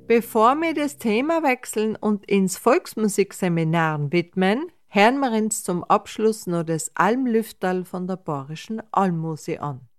Bevor wir das Thema wechseln und ins Volksmusikseminar widmen, hören wir uns zum Abschluss noch das Almlüfterl von der Bayerischen Almmusik an.